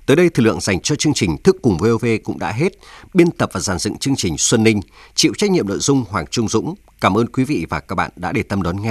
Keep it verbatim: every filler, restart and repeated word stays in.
Tới đây thời lượng dành cho chương trình Thức cùng vê o vê cũng đã hết. Biên tập và dàn dựng chương trình Xuân Ninh, chịu trách nhiệm nội dung Hoàng Trung Dũng. Cảm ơn quý vị và các bạn đã để tâm đón nghe.